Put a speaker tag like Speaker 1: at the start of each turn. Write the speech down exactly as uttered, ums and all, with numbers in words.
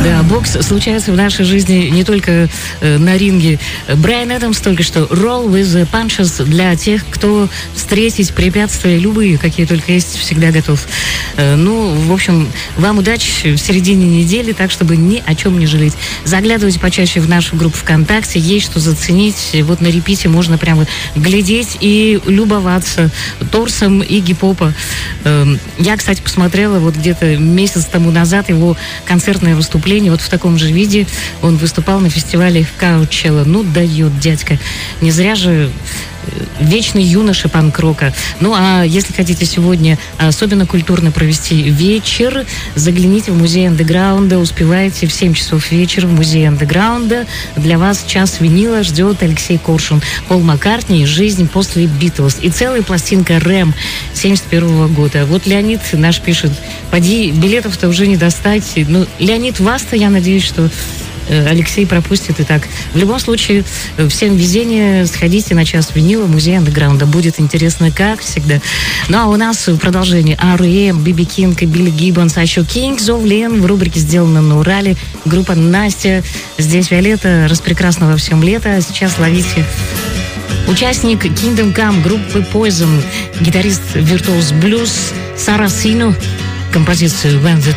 Speaker 1: Да, бокс случается в нашей жизни не только э, на ринге. Брайан Эдамс только что «Roll with the punches» для тех, кто встретить препятствия любые, какие только есть, всегда готов. Э, ну, в общем, вам удачи в середине недели, так, чтобы ни о чем не жалеть. Заглядывайте почаще в нашу группу ВКонтакте, есть что заценить. Вот на репите можно прямо глядеть и любоваться торсом Игги Попа. Э, я, кстати, посмотрела вот где-то месяц тому назад его концертное выступление. Вот в таком же виде он выступал на фестивале в Каучелло. Ну, дает дядька. Не зря же вечный юноша панк-рока. Ну, а если хотите сегодня особенно культурно провести вечер, загляните в музей андеграунда. Успеваете в семь часов вечера в музее андеграунда. Для вас час винила ждет Алексей Коршун. Пол Маккартни «Жизнь после Битлз». И целая пластинка «Рэм» семьдесят первого года. Вот Леонид наш пишет: поди, билетов-то уже не достать. Ну, Леонид, вас-то, я надеюсь, что Алексей пропустит и так. В любом случае, всем везения, сходите на час винила в музей андеграунда. Будет интересно, как всегда. Ну, а у нас в продолжении ар и эм, Биби Кинг и Билли Гиббонс, а еще Kings of Leon в рубрике «Сделано на Урале». Группа Настя. Здесь Виолетта, распрекрасна во всем лето. А сейчас ловите участник Kingdom Come группы Poison, гитарист виртуоз блюз Сара Сину, композицию «When the